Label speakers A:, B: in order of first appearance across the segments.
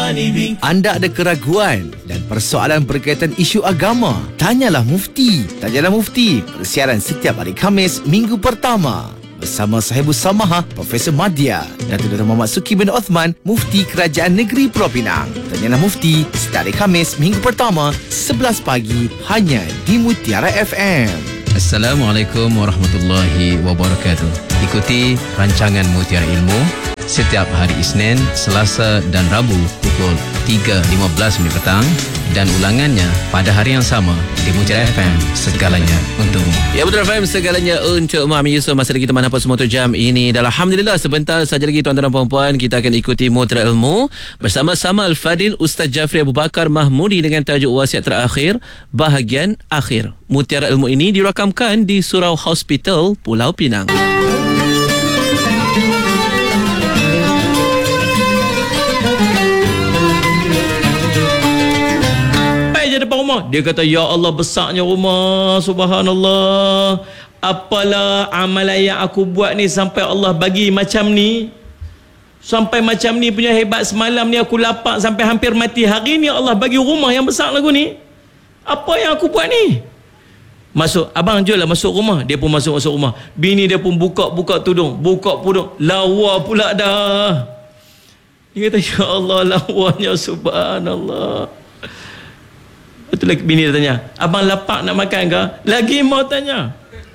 A: Anda ada keraguan dan persoalan berkaitan isu agama? Tanyalah Mufti. Tanyalah Mufti. Persiaran setiap hari Khamis minggu pertama. Bersama Sahibus Samaha, Profesor Madya, Datuk Dr. Muhammad Suki bin Uthman, Mufti Kerajaan Negeri Pulau Pinang. Tanyalah Mufti setiap hari Khamis minggu pertama 11 pagi hanya di Mutiara FM.
B: Assalamualaikum warahmatullahi wabarakatuh. Ikuti rancangan Mutiara Ilmu setiap hari Isnin, Selasa dan Rabu pukul 3.15 minit petang dan ulangannya pada hari yang sama di Mutiara FM. Segalanya untukmu.
C: Ya, Mutiara FM, segalanya untuk Muhammad Yusof. Masa kita mana pun semua tu jam ini. Dan Alhamdulillah, sebentar saja lagi tuan-tuan dan puan-puan, kita akan ikuti Mutiara Ilmu bersama-sama Al-Fadil Ustaz Jafri Abu Bakar Mahmudi dengan tajuk wasiat terakhir bahagian akhir. Mutiara Ilmu ini dirakamkan di Surau Hospital Pulau Pinang. Depan rumah, dia kata, ya Allah, besarnya rumah, subhanallah, apalah amalan yang aku buat ni sampai Allah bagi macam ni, sampai macam ni punya hebat. Semalam ni aku lapar sampai hampir mati, hari ni Allah bagi rumah yang besar lagu ni. Apa yang aku buat ni? Masuk, abang jom lah masuk rumah. Dia pun masuk rumah. Bini dia pun buka tudung, lawa pula dah. Dia kata, ya Allah, lawanya, subhanallah. Betul lagi, bini dia tanya, abang lapar nak makan ke? Lagi mau tanya.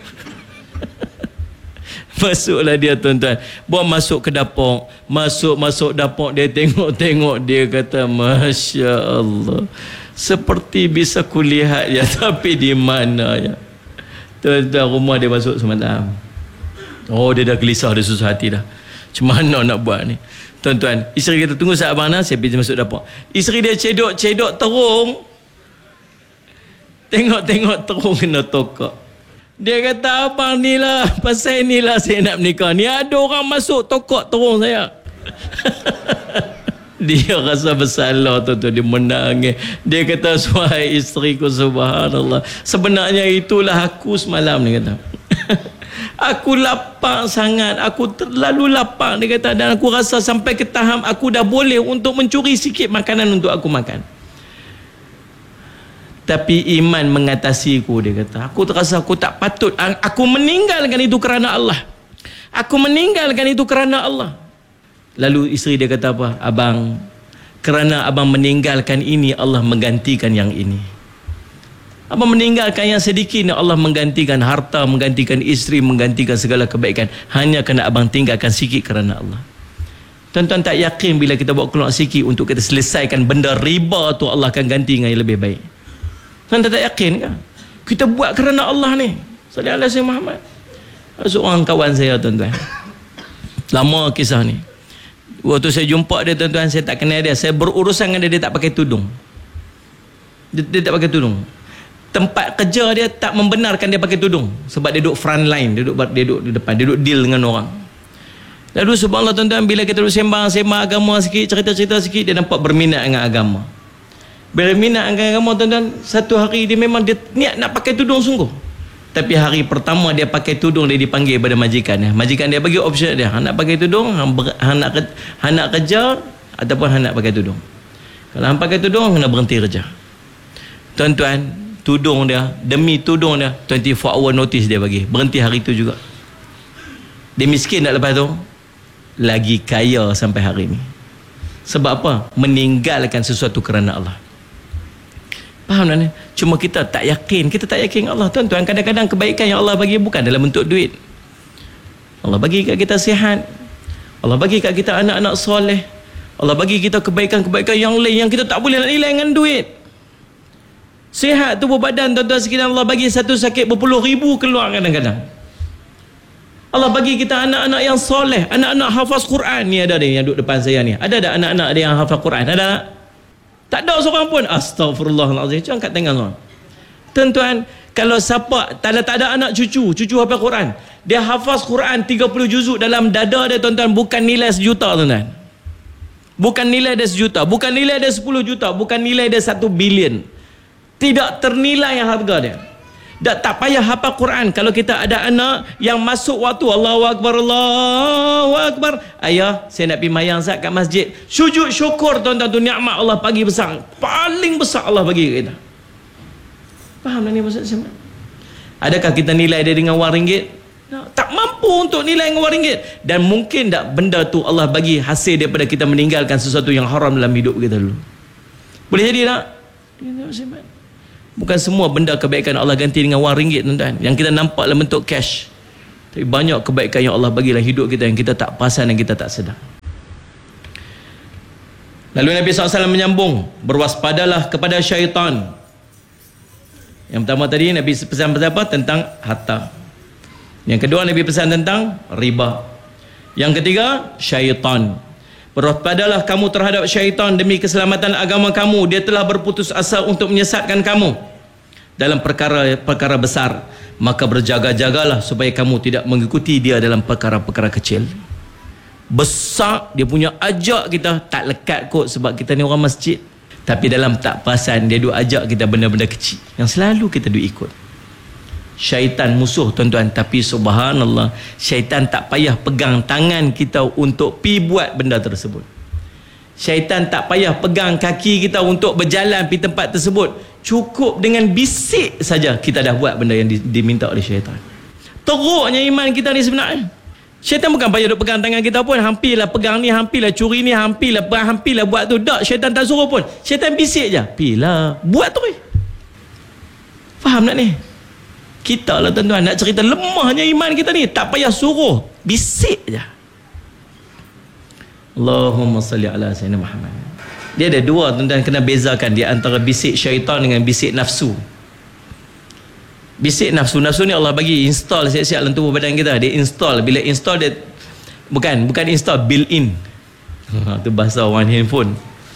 C: Masuklah dia, tuan-tuan. Buat masuk ke dapur. Masuk dapur, dia tengok. Dia kata, Masya Allah, seperti bisa kulihat ya, tapi di mana ya? Tuan-tuan, rumah dia masuk semalam. Oh, dia dah gelisah, dia susah hati dah. Macam mana nak buat ni? Tuan-tuan, isteri kita tunggu saat abang nak, saya pergi masuk dapur. Isteri dia cedok terung. Tengok terung kena tokak. Dia kata, abang ni lah, pasal ni lah saya nak menikah ni. Ada orang masuk tokak terung saya. Dia rasa bersalah, tuan-tuan. Dia menangis. Dia kata, suai isteriku, subhanallah, sebenarnya itulah aku semalam, dia kata. Aku lapar sangat, aku terlalu lapar, dia kata, dan aku rasa sampai ke tahap aku dah boleh untuk mencuri sikit makanan untuk aku makan. Tapi iman mengatasiku, dia kata. Aku terasa aku tak patut. Aku meninggalkan itu kerana Allah. Aku meninggalkan itu kerana Allah. Lalu isteri dia kata apa? Abang, kerana abang meninggalkan ini, Allah menggantikan yang ini. Abang meninggalkan yang sedikit, Allah menggantikan harta, menggantikan isteri, menggantikan segala kebaikan. Hanya kerana abang tinggalkan sikit kerana Allah. Tuan-tuan tak yakin bila kita buat keluar sikit untuk kita selesaikan benda riba tu, Allah akan ganti dengan yang lebih baik. Tuan-tuan tak yakin kan? Kita buat kerana Allah ni. Sallallahu alaihi wasallam Muhammad. Seorang kawan saya, tuan-tuan. Lama kisah ni. Waktu saya jumpa dia, tuan-tuan, saya tak kenal dia. Saya berurusan dengan dia tak pakai tudung. Dia tak pakai tudung. Tempat kerja dia tak membenarkan dia pakai tudung. Sebab dia duduk front line. Dia duduk di depan. Dia duduk deal dengan orang. Lalu subhanallah, tuan-tuan, bila kita duduk sembang agama sikit, cerita-cerita sikit, dia nampak berminat dengan agama. Berminat dengan agama, tuan-tuan. Satu hari dia memang dia niat nak pakai tudung sungguh. Tapi hari pertama dia pakai tudung, dia dipanggil pada majikan dia. Majikan dia bagi option dia, nak pakai tudung, nak kerja, ataupun nak pakai tudung. Kalau hang pakai tudung, kena berhenti kerja. Tuan-tuan, tudung dia, demi tudung dia, 24 hour notice dia bagi. Berhenti hari tu juga. Dia miskin tak lepas tu? Lagi kaya sampai hari ni. Sebab apa? Meninggalkan sesuatu kerana Allah. Faham tak ni? Cuma kita tak yakin. Kita tak yakin Allah, tuan-tuan. Kadang-kadang kebaikan yang Allah bagi bukan dalam bentuk duit. Allah bagi kat kita sihat. Allah bagi kat kita anak-anak soleh. Allah bagi kita kebaikan-kebaikan yang lain yang kita tak boleh nak nilai dengan duit. Sihat tubuh badan, tuan-tuan sekalian, Allah bagi satu sakit berpuluh ribu keluar kadang-kadang. Allah bagi kita anak-anak yang soleh, anak-anak hafaz Quran. Ni ada yang duduk depan saya ni. Ada anak-anak dia yang hafaz Quran? Ada tak? Tak ada seorang pun. Astagfirullahaladzim. Cuba angkat tangan tuan. Tuan-tuan, kalau siapa tak ada anak cucu hafaz Quran, dia hafaz Quran 30 juzuk dalam dada dia, tuan-tuan, bukan nilai 1 juta, tuan-tuan. Bukan nilai dia 1 juta, bukan nilai dia 10 juta, bukan nilai dia 1 bilion. Tidak ternilai harga dia. Tak payah hafal Quran. Kalau kita ada anak yang masuk waktu Allahu Akbar, Allahu Akbar, ayah saya nak pergi mayang Zat kat masjid, sujud syukur tuan-tuan, tu nikmat Allah bagi besar, paling besar Allah bagi kat kita. Faham tak ni maksud saya? Adakah kita nilai dia dengan wang ringgit? Tak mampu untuk nilai dengan wang ringgit. Dan mungkin tak benda tu Allah bagi hasil daripada kita meninggalkan sesuatu yang haram dalam hidup kita dulu. Boleh jadi tak? Bukan semua benda kebaikan Allah ganti dengan wang ringgit, tuan-tuan, yang kita nampak dalam bentuk cash. Tapi banyak kebaikan yang Allah bagi dalam hidup kita yang kita tak perasan dan kita tak sedar. Lalu Nabi SAW menyambung, berwaspadalah kepada syaitan. Yang pertama tadi Nabi pesan apa? Tentang harta. Yang kedua Nabi pesan tentang riba. Yang ketiga, syaitan. Berwaspadalah kamu terhadap syaitan demi keselamatan agama kamu. Dia telah berputus asa untuk menyesatkan kamu dalam perkara besar. Maka berjaga-jagalah supaya kamu tidak mengikuti dia dalam perkara-perkara kecil. Besar dia punya ajak kita, tak lekat kot sebab kita ni orang masjid. Tapi dalam tak perasan dia duk ajak kita benda-benda kecil yang selalu kita duk ikut. Syaitan musuh, tuan-tuan, tapi subhanallah, syaitan tak payah pegang tangan kita untuk pi buat benda tersebut. Syaitan tak payah pegang kaki kita untuk berjalan pi tempat tersebut. Cukup dengan bisik saja kita dah buat benda yang diminta oleh syaitan. Teruknya iman kita ni sebenarnya. Syaitan bukan payah duk pegang tangan kita pun, hampirlah pegang ni, hampirlah curi ni, hampirlah buat tu. Tak, syaitan tak suruh pun. Syaitan bisik je, pilah buat tu. Faham tak ni? Kita lah tuan-tuan nak cerita lemahnya iman kita ni, tak payah suruh, bisik je. Allahumma salli ala sayyidina Muhammad. Dia ada dua, tuan-tuan, kena bezakan dia antara bisik syaitan dengan bisik nafsu. Bisik nafsu ni Allah bagi install siap-siap dalam tubuh badan kita. Dia install, bila install dia bukan install, built in. Tu bahasa orang handphone.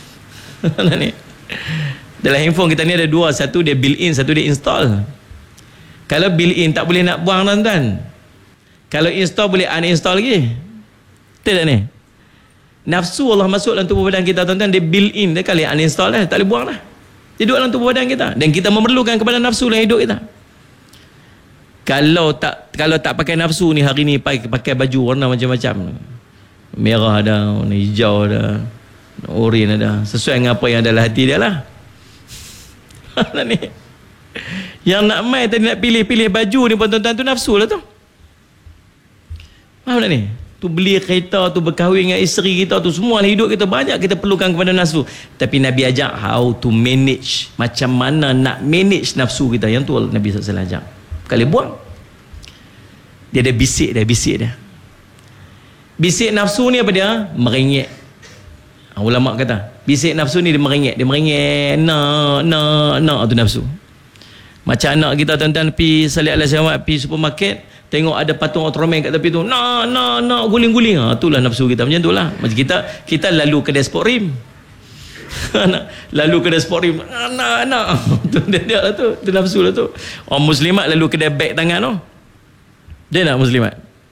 C: Dalam handphone kita ni ada dua, satu dia built in, satu dia install. Kalau built in tak boleh nak buang, tuan-tuan. Kalau install boleh uninstall lagi. Betul tak ni? Nafsu Allah masuk dalam tubuh badan kita, tuan-tuan, dia built in, dia kali uninstall dah, tak boleh buang dah. Dia duduk dalam tubuh badan kita dan kita memerlukan kepada nafsu dalam hidup kita. Kalau tak pakai nafsu ni, hari ni pakai baju warna macam-macam. Merah ada, warna hijau ada, oranye ada, sesuai dengan apa yang ada dalam hati dia lah. Ni yang nak main tadi, nak pilih baju ni pun, tuan-tuan, tu nafsu lah tu. Faham tak ni? Tu beli kereta, tu berkahwin dengan isteri kita, tu semua hidup kita banyak kita perlukan kepada nafsu. Tapi Nabi ajak how to manage, macam mana nak manage nafsu kita. Yang tu Nabi SAW ajak. Kali buang. Dia ada bisik dia. Bisik nafsu ni apa dia? Merengek. Ulama kata, bisik nafsu ni dia merengek. Nak tu nafsu. Macam anak kita, tuan-tuan, pergi salih alaihi wasallam, pergi supermarket, tengok ada patung Ultraman kat tepi tu, nak guling-guling. Itulah nafsu kita, macam itulah. Macam kita lalu kedai sport rim. Lalu kedai sport rim, nak. Tu dia lah tu, tu nafsu lah tu. Orang muslimat lalu kedai beg tangan tu. Dia nak muslimat.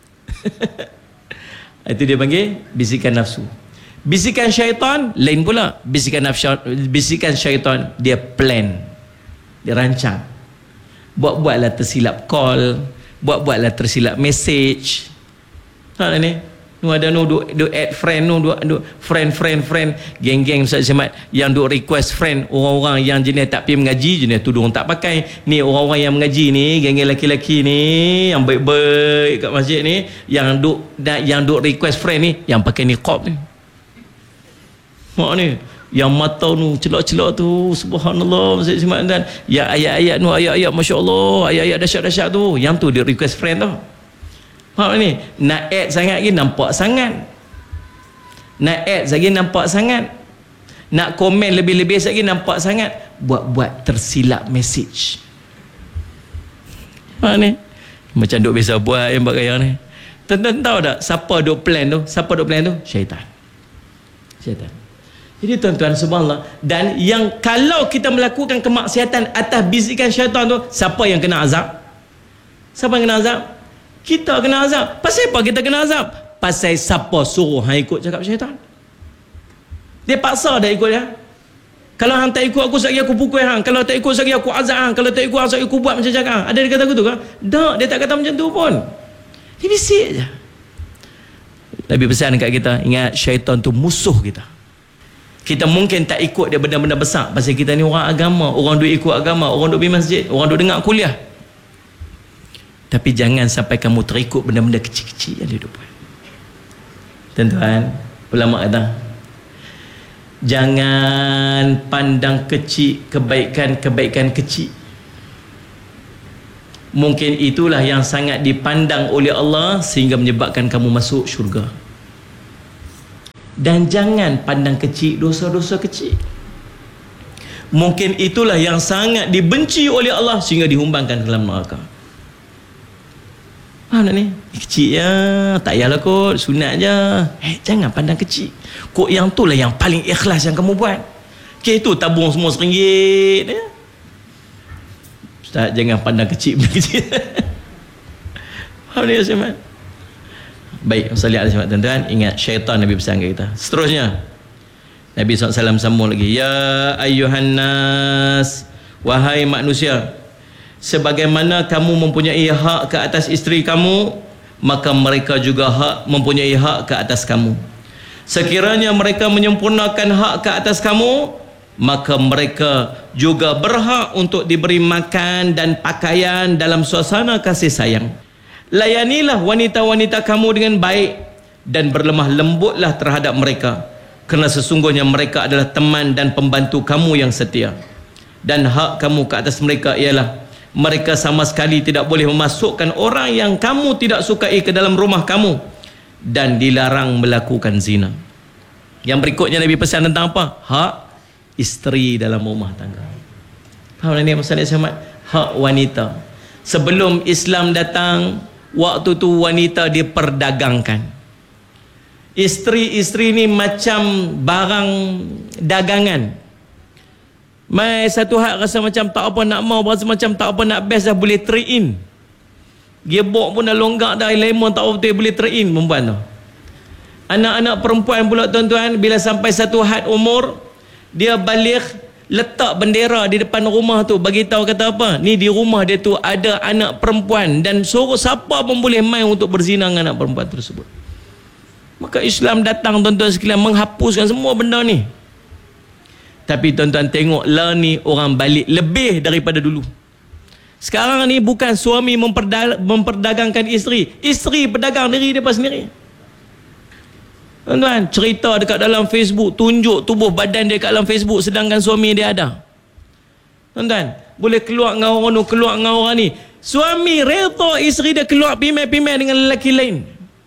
C: Itu dia panggil bisikan nafsu. Bisikan syaitan lain pula. Bisikan syaitan dia plan, dia rancang. Buat-buatlah tersilap call, buat-buatlah tersilap message. Tak ni. Nu ada duk add friend, duk friend, geng-geng Ustaz Syamad yang duk request friend orang-orang yang jenis tak pergi mengaji, jenis tudung tak pakai. Ni orang-orang yang mengaji ni, geng-geng lelaki-lelaki ni yang baik-baik kat masjid ni, yang duk request friend ni yang pakai niqab ni. Mak ni yang mata tu celak-celak tu, subhanallah, Ustaz Syamad, dan ya ayat-ayat tu, ayat-ayat masya-Allah, ayat-ayat dahsyat-dahsyat tu, yang tu dia request friend tu. Faham ni? Nak add sangat lagi nampak sangat. Nak add lagi nampak sangat. Nak komen lebih-lebih lagi nampak sangat. Buat-buat tersilap message. Faham ni? Macam duk biasa buat yang bagaya ni. Tuan-tuan tahu tak siapa duk plan tu? Syaitan. Jadi tuan-tuan, subhanallah, dan yang kalau kita melakukan kemaksiatan atas bisikan syaitan tu, siapa yang kena azab? Siapa yang kena azab? Kita kena azab. Pasal apa kita kena azab? Pasal siapa suruh hang ikut cakap syaitan? Dia paksa dah ikut dia. Kalau hang tak ikut aku sekali aku pukul hang. Kalau tak ikut sekali aku azab hang. Kalau tak ikut sekali aku buat macam cakap hang. Ada dia kata aku tu kan? Tak, dia tak kata macam tu pun. Dia bisik je. Nabi pesan dekat kita, ingat syaitan tu musuh kita. Kita mungkin tak ikut dia benda-benda besar pasal kita ni orang agama, orang duk ikut agama, orang duk pergi masjid, orang duk dengar kuliah. Tapi jangan sampai kamu terikut benda-benda kecil-kecil yang dia duk buat. Tuan-tuan, ulama kata, jangan pandang kecil kebaikan-kebaikan kecil. Mungkin itulah yang sangat dipandang oleh Allah sehingga menyebabkan kamu masuk syurga. Dan jangan pandang kecil dosa-dosa kecil. Mungkin itulah yang sangat dibenci oleh Allah sehingga dihumbangkan ke dalam neraka. Faham tak ni? Kecil je, tak payahlah kot, sunat je. Jangan pandang kecil. Kok yang tu lah yang paling ikhlas yang kamu buat. Okay, tu tabung semua RM1 ya? Ustaz, jangan pandang kecil benda kecil. Faham ni Ustaz? Baik, salli alaihi wasallam. Tuan-tuan, ingat syaitan Nabi pesan kat kita. Seterusnya Nabi SAW sambung lagi, ya ayyuhan nas, wahai manusia, sebagaimana kamu mempunyai hak ke atas isteri kamu, maka mereka juga mempunyai hak ke atas kamu. Sekiranya mereka menyempurnakan hak ke atas kamu, maka mereka juga berhak untuk diberi makan dan pakaian dalam suasana kasih sayang. Layanilah wanita-wanita kamu dengan baik dan berlemah lembutlah terhadap mereka, kerana sesungguhnya mereka adalah teman dan pembantu kamu yang setia. Dan hak kamu ke atas mereka ialah mereka sama sekali tidak boleh memasukkan orang yang kamu tidak sukai ke dalam rumah kamu, dan dilarang melakukan zina. Yang berikutnya Nabi pesan tentang apa? Hak isteri dalam rumah tangga. Faham ni maksudnya Ahmad? Hak wanita. Sebelum Islam datang, waktu tu wanita diperdagangkan. Isteri-isteri ni macam barang dagangan. Mai satu hak rasa macam tak apa nak mau, rasa macam tak apa nak best dah boleh trade in. Gearbox pun dah longgak dah, lemon tak apa betul boleh trade in perempuan tu. Anak-anak perempuan pula tuan-tuan, bila sampai satu had umur, dia balik, letak bendera di depan rumah tu, bagi tahu kata apa? Ni di rumah dia tu ada anak perempuan, dan suruh siapa pun boleh main untuk berzina dengan anak perempuan tersebut. Maka Islam datang tuan-tuan sekalian menghapuskan semua benda ni. Tapi tuan-tuan tengoklah ni orang balik lebih daripada dulu. Sekarang ni bukan suami memperdagangkan isteri, isteri berdagang diri dia sendiri. Tuan-tuan, cerita dekat dalam Facebook, tunjuk tubuh badan dia kat dalam Facebook, sedangkan suami dia ada. Tuan-tuan, boleh keluar dengan orang tu, keluar dengan orang ni. Suami reda isteri dia keluar pimai-pimai dengan lelaki lain.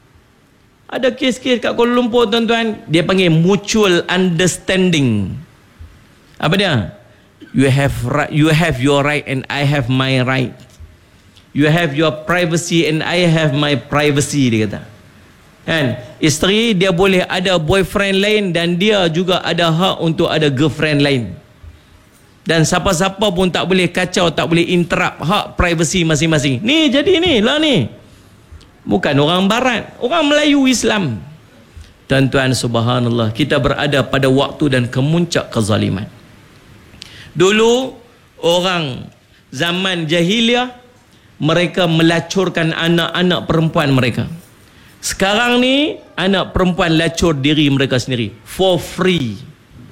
C: Ada kes-kes kat Kuala Lumpur tuan-tuan, dia panggil mutual understanding. Apa dia? You have your right and I have my right. You have your privacy and I have my privacy, dia kata. Kan? Isteri dia boleh ada boyfriend lain dan dia juga ada hak untuk ada girlfriend lain. Dan siapa-siapa pun tak boleh kacau, tak boleh interrupt hak privacy masing-masing. Ni jadi ni lah ni. Bukan orang barat, orang Melayu Islam. Tuan-tuan, subhanallah, kita berada pada waktu dan kemuncak kezaliman. Dulu orang zaman jahiliah, mereka melacurkan anak-anak perempuan mereka. Sekarang ni anak perempuan lacur diri mereka sendiri for free.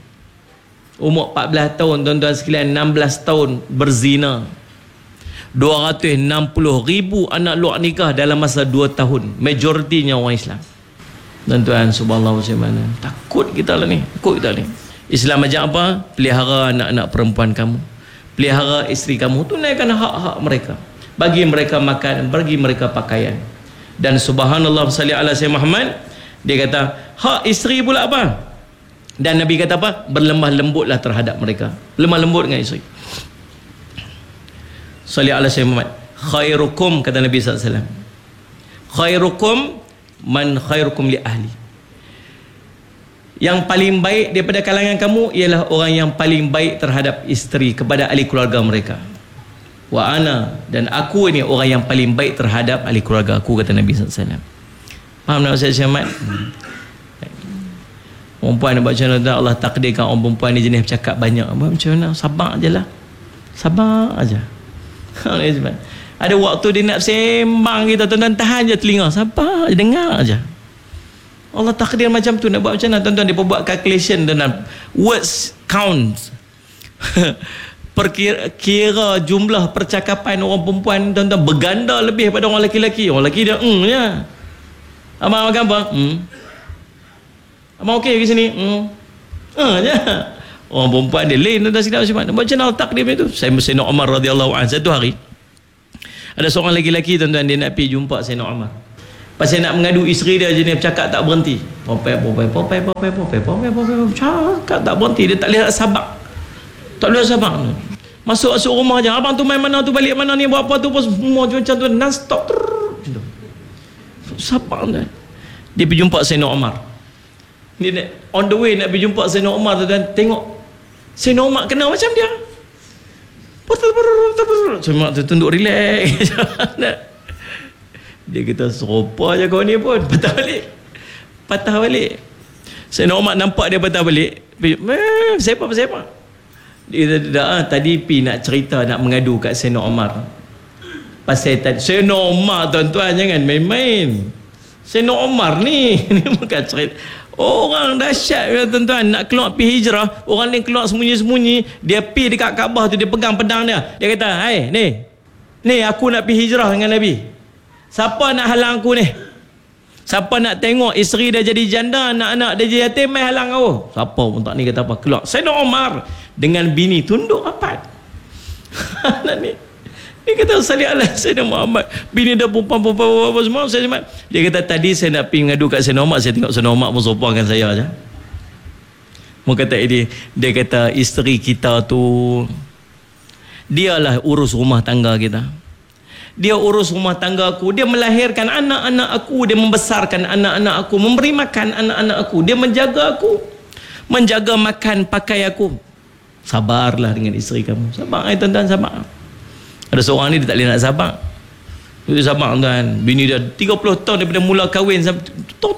C: Umur 14 tahun tuan-tuan sekalian, 16 tahun berzina. 260,000 anak luar nikah dalam masa 2 tahun. Majoritinya orang Islam. Tuan-tuan, subhanallah, bagaimana? Takut kita lah ni. Takut kita ni. Islam ajak apa? Pelihara anak-anak perempuan kamu, pelihara isteri kamu, tunaikan hak-hak mereka, bagi mereka makan, bagi mereka pakaian. Dan subhanallah, salli ala Sayyidina Muhammad, dia kata hak isteri pula apa? Dan Nabi kata apa? Berlemah lembutlah terhadap mereka. Lemah lembut dengan isteri. Salli ala Sayyidina Muhammad. Khairukum, kata Nabi SAW, khairukum man khairukum li ahli. Yang paling baik daripada kalangan kamu ialah orang yang paling baik terhadap isteri, kepada ahli keluarga mereka. Wa ana, dan aku ni orang yang paling baik terhadap ahli keluarga aku, kata Nabi SAW. Faham tak Ustaz Syahmat? Perempuan nak buat macam mana, Allah takdirkan orang perempuan ni jenis bercakap banyak. Buat macam mana? Sabar je lah. Sabar aja. Ada waktu dia nak sembang kita, tuan-tuan tahan je telinga. Sabar je, dengar aja. Allah takdir macam tu. Nak buat macam mana, tuan-tuan? Dia buat calculation dan words count. Kira jumlah percakapan orang perempuan, tuan-tuan, berganda lebih pada orang lelaki-lelaki. Orang lelaki dia je. Abang makan apa? Abang okey ke sini? Je. Orang perempuan dia lain, tuan-tuan silap macam mana. Macam mana takdir dia tu? Sayyidina Umar radhiyallahu anhu, satu hari ada seorang lelaki, tuan-tuan, dia nak pergi jumpa Sayyidina Umar. Pasal nak mengadu isteri dia, jenis bercakap tak berhenti. Popai, cakap tak berhenti. Dia tak boleh sabar. Tak boleh sabar. Masuk rumah je. Abang tu main mana tu, balik mana ni, buat apa tu, semua macam tu, non-stop. Sabar tuan. Dia pergi jumpa Sayyidina Umar. Dia on the way nak pergi jumpa Sayyidina Umar, tuan, tengok Sayyidina Umar kena macam dia. Sayyidina Umar tu tunduk relax. Dia kata serupa je kau ni pun. Patah balik. Sayyidina Umar nampak dia patah balik. Siapa? Dia kata tadi pi nak cerita, nak mengadu kat Sayyidina Umar. Pasal tadi Sayyidina Umar, tuan-tuan, jangan main-main. Sayyidina Umar ni bukan cerita. Orang dahsyat, tuan-tuan, nak keluar pergi hijrah, orang ni keluar sembunyi-sembunyi, dia pergi dekat Kaabah tu, dia pegang pedang dia. Dia kata, "Hai, ni aku nak pergi hijrah dengan Nabi. Siapa nak halang aku ni? Siapa nak tengok isteri dia jadi janda, anak-anak dia jadi yatim, mai halang aku." Siapa pun tak ni kata apa, keluar Sayyidina Umar dengan bini tunduk rapat. Dia kata, "Salih Allah Sayyidina Muhammad." Bini dia perempuan semua. Dia kata, "Tadi saya nak pergi mengadu kat Sayyidina Umar, saya tengok Sayyidina Umar pun sopankan saya aja." Mau kata dia kata, isteri kita tu, dialah urus rumah tangga kita. Dia urus rumah tangga aku. Dia melahirkan anak-anak aku. Dia membesarkan anak-anak aku. Memberi makan anak-anak aku. Dia menjaga aku. Menjaga makan pakai aku. Sabarlah dengan isteri kamu. Sabar, tuan-tuan, sabar. Ada seorang ni dia tak boleh nak sabar. Dia sabar, tuan. Bini dia 30 tahun daripada mula kahwin sampai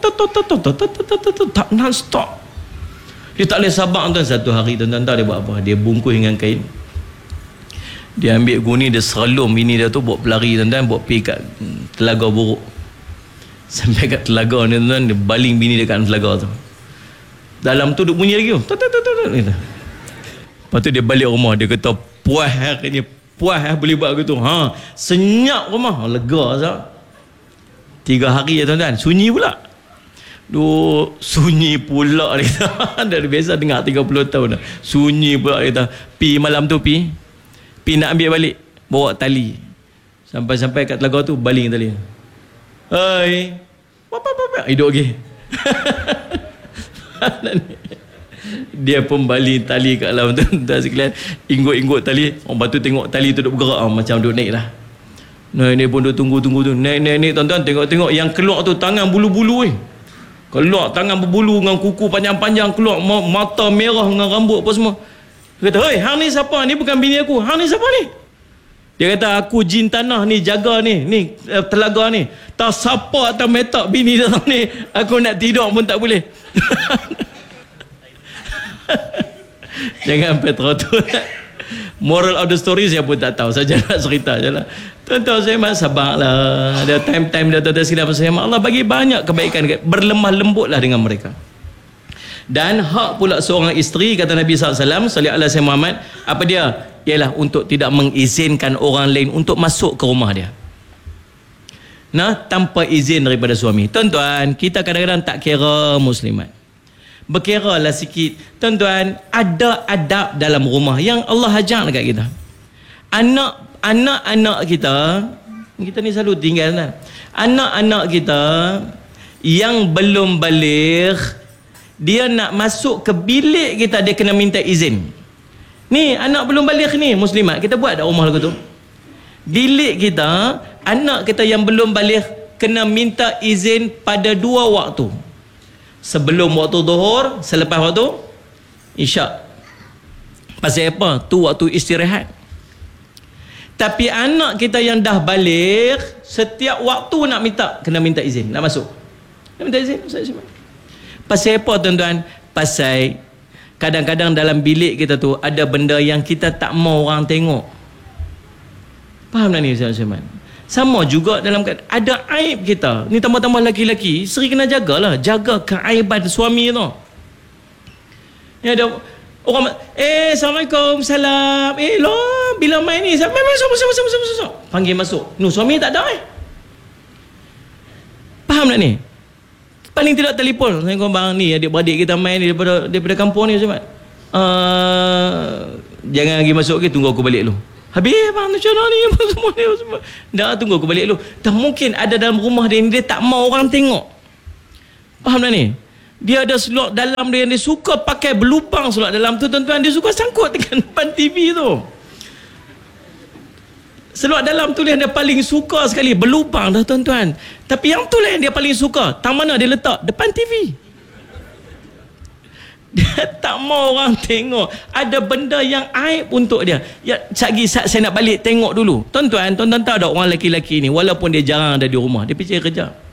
C: tak non-stop. Dia tak boleh sabar, tuan. Satu hari, tuan-tuan tahu dia buat apa? Dia bungkus dengan kain. Dia ambil guni, dia seralum bini dia tu, buat pelari, tuan-tuan, buat pergi kat Telaga Buruk. Sampai kat telaga ni, tuan-tuan, dia baling bini dia kat telaga tu. Dalam tu duk bunyi lagi tu. Lepas tu dia balik rumah, dia kata, puas hari ni, puas boleh buat gitu. Senyap rumah, lega sah. 3 hari ya, tuan-tuan, sunyi pula. Sunyi pula dia kata. Dah biasa dengar 30 tahun dah. Sunyi pula dia kata. Pi malam tu pi nak ambil balik, bawa tali. Sampai-sampai kat telaga tu, baling tali. Hai. Apa? Hidup lagi. Dia pun baling tali kat dalam tu. Sekalian inggut-inggut tali. Orang batu tengok tali tu duk bergerak, macam duk naik dah. Naik pun duk tunggu tu. Naik tuan-tuan, tengok yang keluar tu tangan bulu-bulu Keluar tangan berbulu dengan kuku panjang-panjang, keluar mata merah dengan rambut apa semua. Dia kata, "Hei, hang ni siapa? Ni bukan bini aku. Hang ni siapa ni?" Dia kata, "Aku jin tanah ni, jaga ni telaga ni. Tak siapa atas metak bini dia ni. Aku nak tidur pun tak boleh." Jangan Petro tu. Moral of the story saya pun tak tahu. Saja nak cerita je lah. Tuan-tuan, saya sabarlah. Ada time-time dia tuan-tuan silap saya. Allah bagi banyak kebaikan. Berlemah lembutlah dengan mereka. Dan hak pula seorang isteri, kata Nabi SAW, sallallahu alaihi wasallam, Muhammad, apa dia? Ialah untuk tidak mengizinkan orang lain untuk masuk ke rumah dia. Tanpa izin daripada suami. Tuan-tuan, kita kadang-kadang tak kira muslimat. Berkiralah sikit. Tuan-tuan, ada adab dalam rumah yang Allah ajar dekat kita. Anak-anak kita ni selalu tinggal, kan? Anak-anak kita yang belum baligh, dia nak masuk ke bilik kita, dia kena minta izin. Ni anak belum baligh ni, muslimat, kita buat dah rumah lagu tu. Bilik kita, anak kita yang belum baligh kena minta izin pada 2 waktu. Sebelum waktu zuhur, selepas waktu isyak. Pasal apa? Tu waktu istirahat. Tapi anak kita yang dah baligh, setiap waktu kena minta izin nak masuk. Nak minta izin. Pasal apa, tuan-tuan? pasal kadang-kadang dalam bilik kita tu ada benda yang kita tak mau orang tengok. Faham tak ni Ustaz Syaiman? Sama juga dalam ada aib kita. Ni tambah-tambah laki-laki, isteri kena jagalah, jaga keaiban suami tu. Ni ada orang Assalamualaikum, salam. Lah, bila main ni, masuk. Panggil masuk. Suami tak ada Faham tak ni? Paling tidak telefon. Saya kata bang ni adik-beradik kita main ni daripada kampung ni Ustaz. Jangan lagi masuk ke, tunggu aku balik dulu. Habis bang macam mana ni semua ni semua. Dah tunggu aku balik dulu. Tak mungkin ada dalam rumah dia ni dia tak mau orang tengok. Faham tak ni? Dia ada slot dalam dia yang dia suka pakai berlubang slot dalam tu tuan-tuan, dia suka sangkut dengan depan TV tu. Slot dalam tu yang dia paling suka sekali, berlubang dah tuan-tuan. Tapi yang tu lah yang dia paling suka. Tang mana dia letak? Depan TV. Dia tak mau orang tengok. Ada benda yang aib untuk dia. Ya, saya nak balik tengok dulu. Tuan-tuan tahu tak orang lelaki-lelaki ni, walaupun dia jarang ada di rumah, dia pergi kerja.